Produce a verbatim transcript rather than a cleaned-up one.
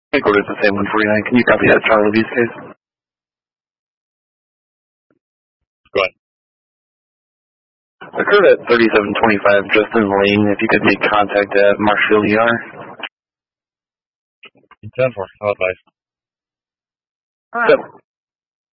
I go to the same one forty-nine. Can you copy that Charlie these days? Go ahead. Occurred at thirty-seven twenty-five Justin Lane. If you could make contact at Marshfield E R. ten four. I'll advise. All right.